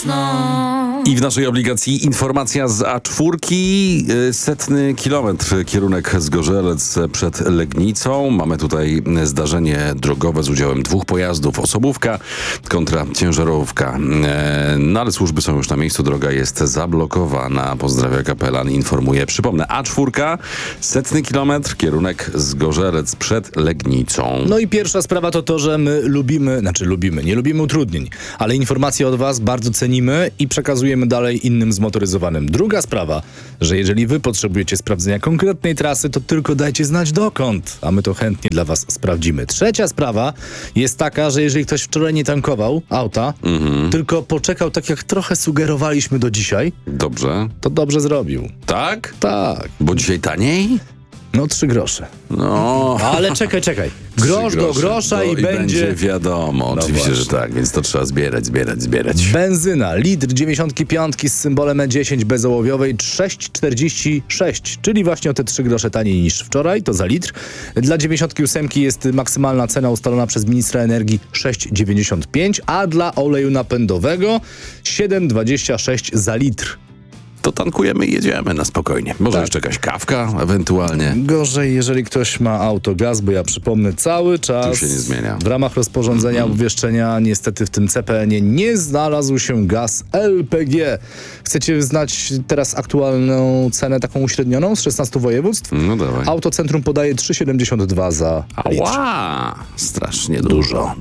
usną. I w naszej obligacji informacja z A4. 100 kilometr kierunek Zgorzelec przed Legnicą. Mamy tutaj zdarzenie drogowe z udziałem 2 pojazdów. Osobówka kontra ciężarówka. No ale służby są już na miejscu. Droga jest zablokowana. Pozdrawia kapelan. Informuje. Przypomnę. A4. 100 kilometr kierunek Zgorzelec przed Legnicą. No i pierwsza sprawa to to, że my nie lubimy utrudnień, ale informacje od was bardzo cenimy i przekazujemy dalej innym zmotoryzowanym. Druga sprawa, że jeżeli wy potrzebujecie sprawdzenia konkretnej trasy, to tylko dajcie znać dokąd, a my to chętnie dla was sprawdzimy. Trzecia sprawa jest taka, że jeżeli ktoś wczoraj nie tankował auta, tylko poczekał tak jak trochę sugerowaliśmy do dzisiaj, Dobrze. to dobrze zrobił. Tak? Tak. Bo dzisiaj taniej? No 3 grosze. No... Ale czekaj. Grosz do grosza i będzie... wiadomo. Oczywiście, właśnie. że tak, więc to trzeba zbierać. Benzyna, litr 95 z symbolem E10 bezołowiowej 6,46, czyli właśnie o te 3 grosze taniej niż wczoraj, to za litr. Dla 98 jest maksymalna cena ustalona przez ministra energii 6,95, a dla oleju napędowego 7,26 za litr. To tankujemy i jedziemy na spokojnie. Może jeszcze jakaś kawka ewentualnie. Gorzej, jeżeli ktoś ma autogaz, bo ja przypomnę, cały czas Tu się nie zmienia. w ramach rozporządzenia obwieszczenia niestety w tym CPN-ie nie znalazł się gaz LPG. Chcecie znać teraz aktualną cenę taką uśrednioną z 16 województw? No dawaj. Autocentrum podaje 3,72 za litr. Ała! Strasznie dużo.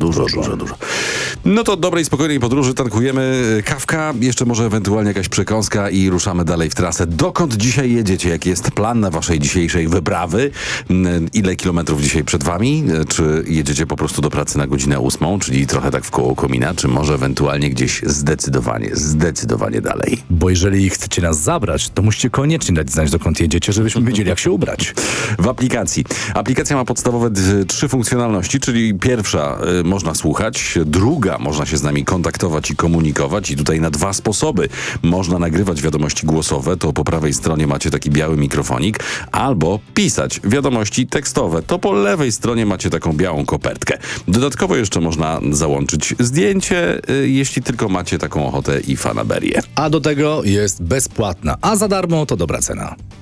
No to dobrej, spokojnej podróży tankujemy. Kawka, jeszcze może ewentualnie jakaś przekąska i ruszamy dalej w trasę. Dokąd dzisiaj jedziecie? Jaki jest plan na waszej dzisiejszej wyprawy? Ile kilometrów dzisiaj przed wami? Czy jedziecie po prostu do pracy na godzinę 8, czyli trochę tak w koło komina, czy może ewentualnie gdzieś zdecydowanie dalej? Bo jeżeli chcecie nas zabrać, to musicie koniecznie dać znać, dokąd jedziecie, żebyśmy wiedzieli, jak się ubrać. W aplikacji. Aplikacja ma podstawowe 3 funkcjonalności, czyli pierwsza można słuchać, druga można się z nami kontaktować i komunikować i tutaj na 2 sposoby można nagrywać wiadomości głosowe, to po prawej stronie macie taki biały mikrofonik, albo pisać wiadomości tekstowe, to po lewej stronie macie taką białą kopertkę. Dodatkowo jeszcze można załączyć zdjęcie, jeśli tylko macie taką ochotę i fanaberię. A do tego jest bezpłatna, a za darmo to dobra cena.